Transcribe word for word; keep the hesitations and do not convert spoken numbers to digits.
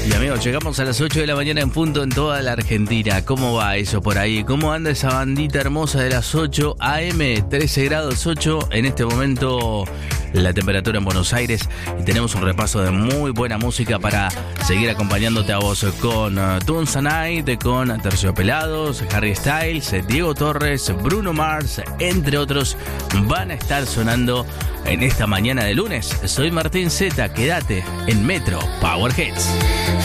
Y amigos, llegamos a las ocho de la mañana en punto en toda la Argentina. ¿Cómo va eso por ahí? ¿Cómo anda esa bandita hermosa de las ocho a eme? trece grados ocho en este momento la temperatura en Buenos Aires. Y tenemos un repaso de muy buena música para seguir acompañándote a vos con uh, Tunes and Night, con Terciopelados, Harry Styles, Diego Torres, Bruno Mars, entre otros, van a estar sonando en esta mañana de lunes. Soy Martín Zeta, quédate en Metro Power Hits.